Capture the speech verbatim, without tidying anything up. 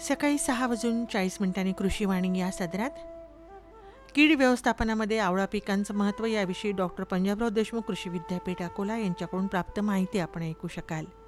सकाळी सहा वाजून चाळीस मिनिटांनी कृषीवाणी या सदरात कीड व्यवस्थापनामध्ये आवळा पिकांचं महत्त्व याविषयी डॉक्टर पंजाबराव देशमुख कृषी विद्यापीठ अकोला यांच्याकडून प्राप्त माहिती आपण ऐकू शकाल.